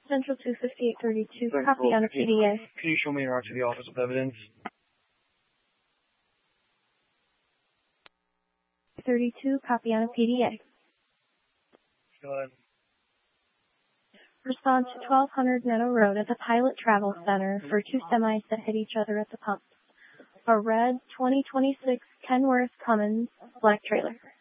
Central 25832, Central copy on a PDA. Can you show me your to the office of evidence? 32, copy on a PDA. Go ahead. Respond to 1200 Meadow Road at the Pilot Travel Center for two semis that hit each other at the pumps. A red 2026 Kenworth Cummins black trailer.